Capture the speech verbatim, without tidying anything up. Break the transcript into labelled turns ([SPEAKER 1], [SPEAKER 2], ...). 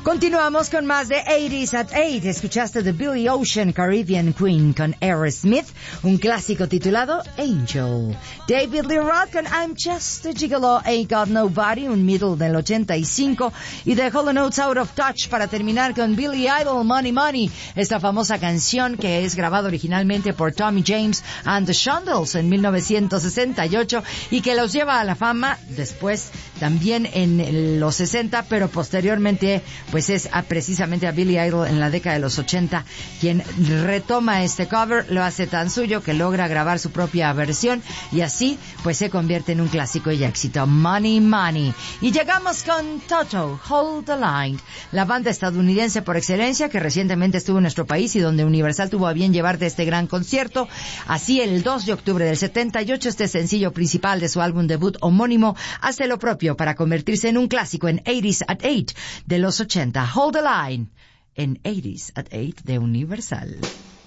[SPEAKER 1] Continuamos con más de eighties at eight. Escuchaste de Billy Ocean, Caribbean Queen con Aerosmith, un clásico titulado Angel. David Lee Roth con I'm Just a Gigolo, Ain't Got Nobody, un middle del ochenta y cinco. Y de Hall and Oates, Out of Touch, para terminar con Billy Idol, Money Money, esta famosa canción que es grabada originalmente por Tommy James and the Shondells en mil novecientos sesenta y ocho y que los lleva a la fama después también en los sesenta, pero posteriormente pues es a, precisamente a Billy Idol en la década de los ochenta quien retoma este cover, lo hace tan suyo que logra grabar su propia versión y así pues se convierte en un clásico y éxito. Money Money. Y llegamos con Toto, Hold the Line, la banda estadounidense por excelencia que recientemente estuvo en nuestro país y donde Universal tuvo a bien llevarte este gran concierto. Así el dos de octubre del setenta y ocho este sencillo principal de su álbum debut homónimo hace lo propio para convertirse en un clásico en eighties at eight de los ochenta. Hold the Line en eighties at eight de Universal.